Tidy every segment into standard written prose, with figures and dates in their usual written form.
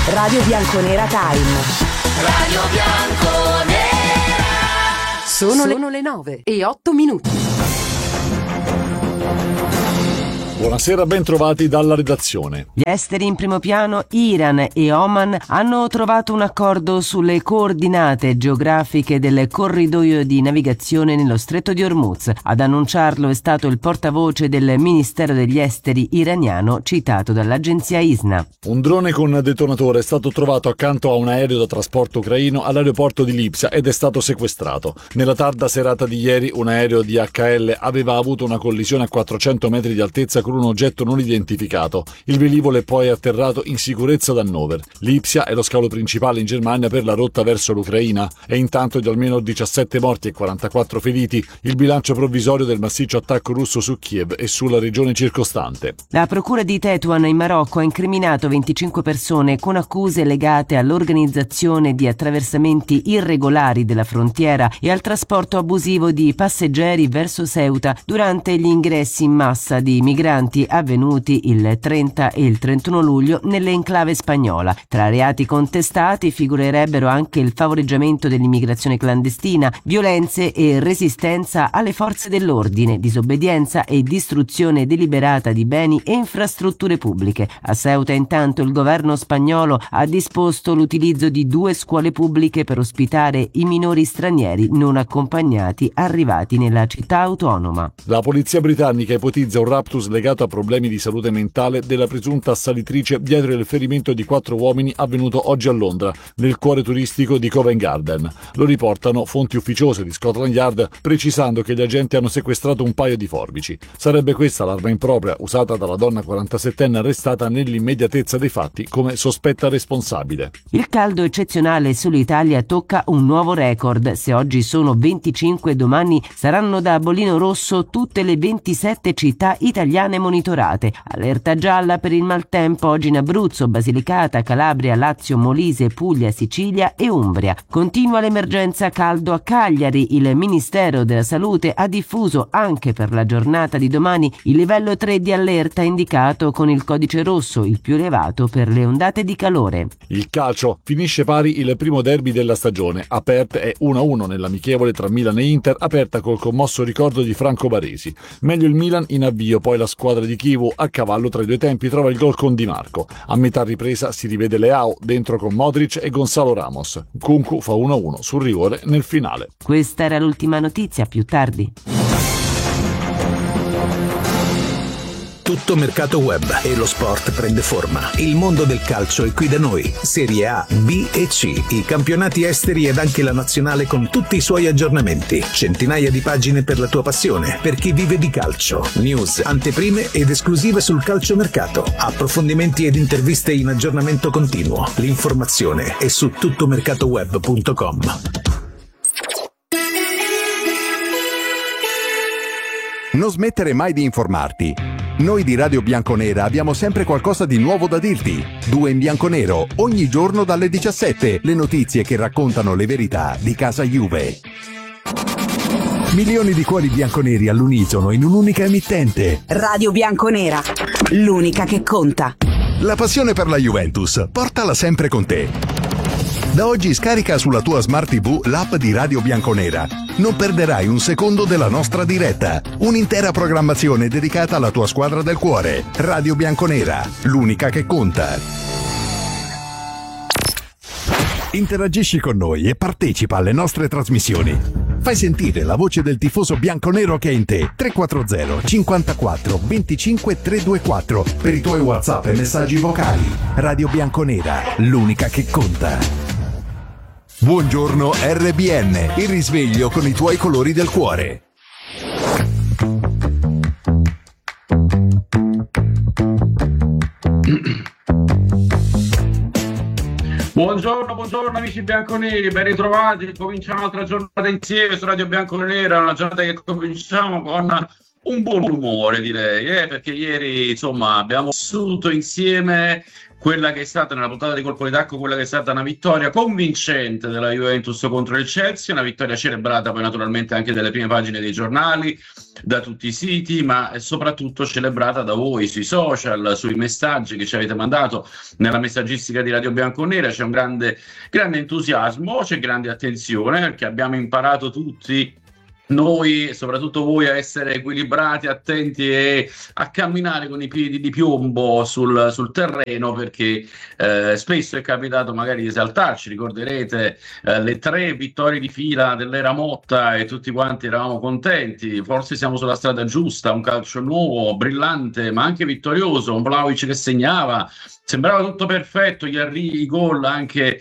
Radio Bianconera Time. Radio Bianconera. Sono le 9:08. Buonasera, ben trovati dalla redazione. Gli esteri in primo piano, Iran e Oman hanno trovato un accordo sulle coordinate geografiche del corridoio di navigazione nello stretto di Hormuz. Ad annunciarlo è stato il portavoce del Ministero degli Esteri iraniano, citato dall'agenzia ISNA. Un drone con detonatore è stato trovato accanto a un aereo da trasporto ucraino all'aeroporto di Lipsia ed è stato sequestrato. Nella tarda serata di ieri un aereo DHL aveva avuto una collisione a 400 metri di altezza con un oggetto non identificato. Il velivolo è poi atterrato in sicurezza ad Hannover. Lipsia è lo scalo principale in Germania per la rotta verso l'Ucraina e intanto di almeno 17 morti e 44 feriti il bilancio provvisorio del massiccio attacco russo su Kiev e sulla regione circostante. La procura di Tetuan in Marocco ha incriminato 25 persone con accuse legate all'organizzazione di attraversamenti irregolari della frontiera e al trasporto abusivo di passeggeri verso Ceuta durante gli ingressi in massa di migranti avvenuti il 30 e il 31 luglio nell'enclave spagnola. Tra reati contestati figurerebbero anche il favoreggiamento dell'immigrazione clandestina, violenze e resistenza alle forze dell'ordine, disobbedienza e distruzione deliberata di beni e infrastrutture pubbliche. A Ceuta intanto il governo spagnolo ha disposto l'utilizzo di 2 scuole pubbliche per ospitare i minori stranieri non accompagnati arrivati nella città autonoma. La polizia britannica ipotizza un raptus legato a problemi di salute mentale della presunta assalitrice dietro il ferimento di 4 uomini avvenuto oggi a Londra, nel cuore turistico di Covent Garden. Lo riportano fonti ufficiose di Scotland Yard, precisando che gli agenti hanno sequestrato un paio di forbici. Sarebbe questa l'arma impropria usata dalla donna 47enne arrestata nell'immediatezza dei fatti come sospetta responsabile. Il caldo eccezionale sull'Italia tocca un nuovo record. Se oggi sono 25, domani saranno da bollino rosso tutte le 27 città italiane monitorate. Allerta gialla per il maltempo oggi in Abruzzo, Basilicata, Calabria, Lazio, Molise, Puglia, Sicilia e Umbria. Continua l'emergenza caldo a Cagliari. Il Ministero della Salute ha diffuso anche per la giornata di domani il livello 3 di allerta indicato con il codice rosso, il più elevato per le ondate di calore. Il calcio finisce pari il primo derby della stagione. Aperta è 1-1 nell'amichevole tra Milan e Inter, aperta col commosso ricordo di Franco Baresi. Meglio il Milan in avvio, poi la squadra di Chievo a cavallo tra i due tempi trova il gol con Di Marco. A metà ripresa si rivede Leao dentro con Modric e Gonzalo Ramos. Kunku fa 1-1 sul rigore nel finale. Questa era l'ultima notizia, più tardi. Tutto mercato web e lo sport prende forma. Il mondo del calcio è qui da noi. Serie A, B e C, i campionati esteri ed anche la nazionale con tutti i suoi aggiornamenti. Centinaia di pagine per la tua passione, per chi vive di calcio. News, anteprime ed esclusive sul calciomercato. Approfondimenti ed interviste in aggiornamento continuo. L'informazione è su tuttomercatoweb.com. Non smettere mai di informarti. Noi di Radio Bianconera abbiamo sempre qualcosa di nuovo da dirti. 2 in bianconero, ogni giorno dalle 17, le notizie che raccontano le verità di casa Juve. Milioni di cuori bianconeri all'unisono in un'unica emittente. Radio Bianconera, l'unica che conta. La passione per la Juventus, portala sempre con te. Da oggi scarica sulla tua Smart TV l'app di Radio Bianconera. Non perderai un secondo della nostra diretta. Un'intera programmazione dedicata alla tua squadra del cuore. Radio Bianconera, l'unica che conta. Interagisci con noi e partecipa alle nostre trasmissioni. Fai sentire la voce del tifoso bianconero che è in te. 340 54 25 324 per i tuoi WhatsApp e messaggi vocali. Radio Bianconera, l'unica che conta. Buongiorno RBN, il risveglio con i tuoi colori del cuore. Buongiorno amici bianconeri, ben ritrovati. Cominciamo un'altra giornata insieme su Radio Bianconera, una giornata che cominciamo con un buon umore, direi, perché ieri insomma abbiamo vissuto insieme quella che è stata nella puntata di colpo di tacco, quella che è stata una vittoria convincente della Juventus contro il Chelsea, una vittoria celebrata poi naturalmente anche dalle prime pagine dei giornali, da tutti i siti, ma soprattutto celebrata da voi sui social, sui messaggi che ci avete mandato nella messaggistica di Radio Bianconera. C'è un grande entusiasmo, c'è grande attenzione, perché abbiamo imparato tutti, noi e soprattutto voi, a essere equilibrati, attenti e a camminare con i piedi di piombo sul terreno, perché spesso è capitato magari di esaltarci. Ricorderete le 3 vittorie di fila dell'era Motta e tutti quanti eravamo contenti. Forse siamo sulla strada giusta, un calcio nuovo, brillante ma anche vittorioso, un Vlahovic che segnava. Sembrava tutto perfetto, i gol anche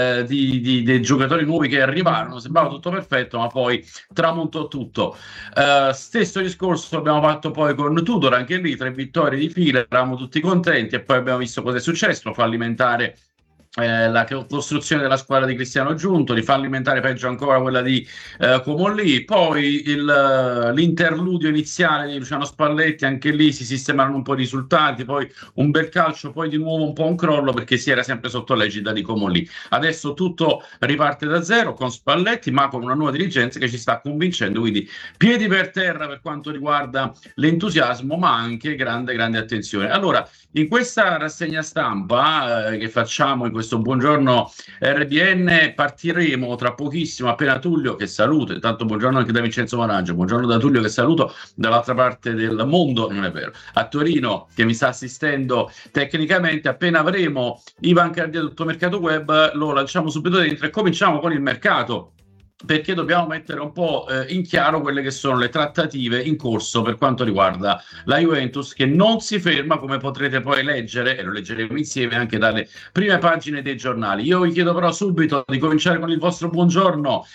dei giocatori nuovi che arrivarono, sembrava tutto perfetto, ma poi tramontò tutto. Stesso discorso abbiamo fatto poi con Tudor, anche lì 3 vittorie di fila, eravamo tutti contenti, e poi abbiamo visto cosa è successo: fallimentare la costruzione della squadra di Cristiano Giunto, di fallimentare peggio ancora quella di Comolli, poi l'interludio iniziale di Luciano Spalletti, anche lì si sistemarono un po' i risultati, poi un bel calcio, poi di nuovo un po' un crollo, perché si era sempre sotto l'egida di Comolli. Adesso tutto riparte da zero con Spalletti, ma con una nuova dirigenza che ci sta convincendo, quindi piedi per terra per quanto riguarda l'entusiasmo, ma anche grande attenzione. Allora, in questa rassegna stampa che facciamo in questo buongiorno RDN, partiremo tra pochissimo, appena Tullio, che saluto, intanto buongiorno anche da Vincenzo Maraggio, buongiorno da Tullio che saluto dall'altra parte del mondo, non è vero, a Torino, che mi sta assistendo tecnicamente. Appena avremo Ivan Cardia tutto mercato web, lo lanciamo subito dentro e cominciamo con il mercato, perché dobbiamo mettere un po' in chiaro quelle che sono le trattative in corso per quanto riguarda la Juventus, che non si ferma, come potrete poi leggere, e lo leggeremo insieme anche dalle prime pagine dei giornali. Io vi chiedo però subito di cominciare con il vostro buongiorno.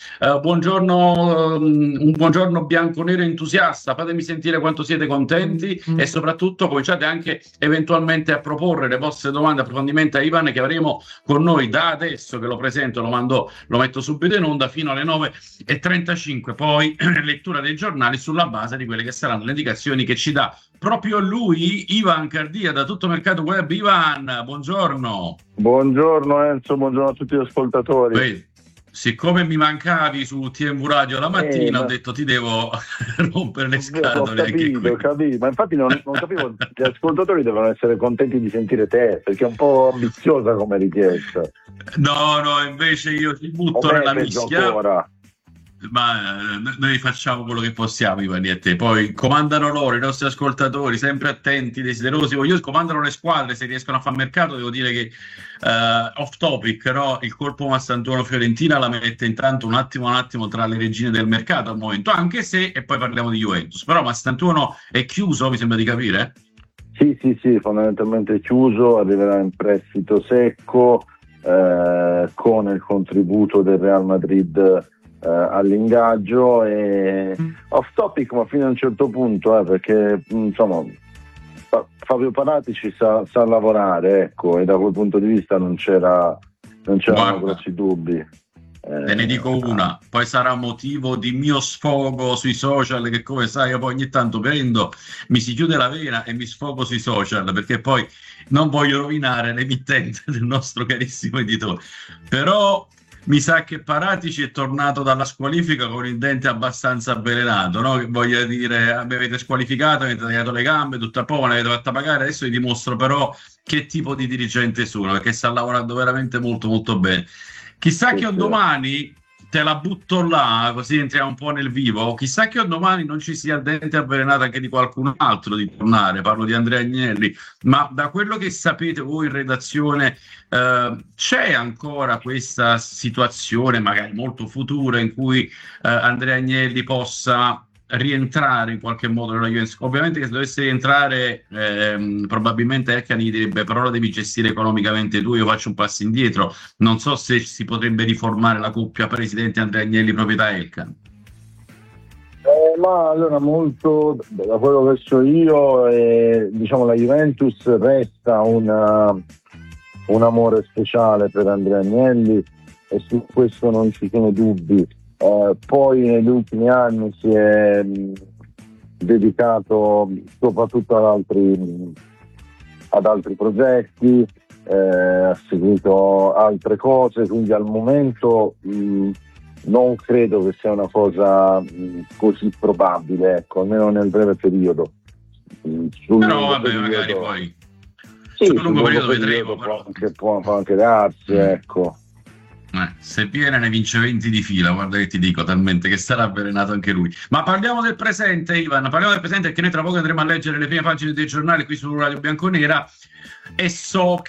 Un buongiorno bianconero entusiasta, fatemi sentire quanto siete contenti e soprattutto cominciate anche eventualmente a proporre le vostre domande, approfondimenti a Ivan, che avremo con noi da adesso, che lo presento, lo metto subito in onda, fino alle 9:35, poi lettura dei giornali sulla base di quelle che saranno le indicazioni che ci dà proprio lui, Ivan Cardia, da Tutto Mercato Web. Ivan, buongiorno. Buongiorno Enzo, buongiorno a tutti gli ascoltatori. Beh, siccome mi mancavi su TMV Radio la mattina, ho detto ti devo rompere le scatole. Ho capito, ma infatti non capivo, gli ascoltatori devono essere contenti di sentire te, perché è un po' ambiziosa come richiesta. No, invece io ti butto nella mischia. Ancora. Ma noi facciamo quello che possiamo, Ivani, e te. Poi comandano loro, i nostri ascoltatori, sempre attenti, desiderosi. Io comandano le squadre, se riescono a fare mercato. Devo dire che off topic, no? Il colpo Mastrantuono Fiorentina la mette intanto un attimo tra le regine del mercato al momento, anche se, e poi parliamo di Juventus, però Mastrantuono è chiuso, mi sembra di capire? Sì, fondamentalmente è chiuso, arriverà in prestito secco con il contributo del Real Madrid all'ingaggio, e off topic ma fino a un certo punto, perché insomma Fabio Paratici sa lavorare, ecco, e da quel punto di vista non c'erano grossi dubbi. Te ne dico una, poi sarà motivo di mio sfogo sui social, che come sai io poi ogni tanto mi si chiude la vena e mi sfogo sui social, perché poi non voglio rovinare l'emittente del nostro carissimo editore. Però mi sa che Paratici è tornato dalla squalifica con il dente abbastanza avvelenato, no? Che voglio dire, mi avete squalificato, mi avete tagliato le gambe, tutto a poco, me l'avete fatta pagare, adesso vi dimostro però che tipo di dirigente sono, perché sta lavorando veramente molto bene. Chissà che un domani, te la butto là, così entriamo un po' nel vivo, chissà che un domani non ci sia dente avvelenato anche di qualcun altro di tornare, parlo di Andrea Agnelli, ma da quello che sapete voi in redazione, c'è ancora questa situazione, magari molto futura, in cui Andrea Agnelli possa rientrare in qualche modo nella Juventus? Ovviamente che se dovesse rientrare probabilmente Elkann gli direbbe: però la devi gestire economicamente tu, io faccio un passo indietro. Non so se si potrebbe riformare la coppia presidente Andrea Agnelli proprietà Elkann. Ma allora, molto da quello che so io, diciamo, la Juventus resta un amore speciale per Andrea Agnelli, e su questo non ci sono dubbi. Poi negli ultimi anni si è dedicato soprattutto ad altri progetti, ha seguito altre cose, quindi al momento non credo che sia una cosa così probabile, ecco, almeno nel breve periodo. Però vabbè, magari poi sul lungo periodo vedremo, può anche darsi, ecco. Se viene ne vince 20 di fila, guarda che ti dico, talmente che sarà avvelenato anche lui. Ma parliamo del presente, Ivan, parliamo del presente, perché noi tra poco andremo a leggere le prime pagine dei giornali qui su Radio Bianconera, e so